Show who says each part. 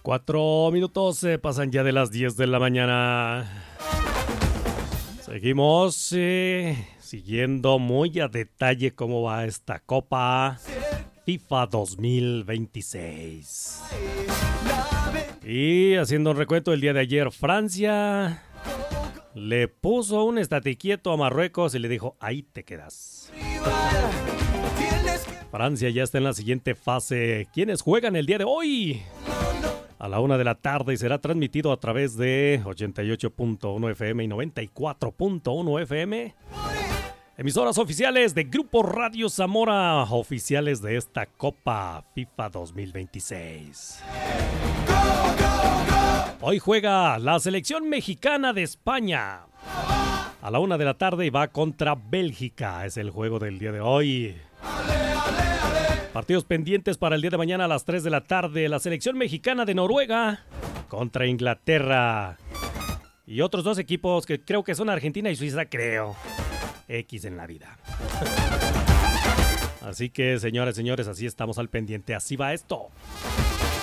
Speaker 1: 4 minutos pasan ya de las 10 de la mañana. Seguimos siguiendo muy a detalle cómo va esta Copa FIFA 2026. Y haciendo un recuento, el día de ayer Francia le puso un estate quieto a Marruecos y le dijo, ahí te quedas. Francia ya está en la siguiente fase. ¿Quiénes juegan el día de hoy? A la 1 de la tarde y será transmitido a través de 88.1 FM y 94.1 FM. Emisoras oficiales de Grupo Radio Zamora, oficiales de esta Copa FIFA 2026. Hoy juega la selección mexicana de España. A la 1 de la tarde y va contra Bélgica. Es el juego del día de hoy. Partidos pendientes para el día de mañana a las 3 de la tarde. La selección mexicana de Noruega contra Inglaterra. Y otros dos equipos que creo que son Argentina y Suiza, creo. X en la vida. Así que, señores, así estamos al pendiente. Así va esto.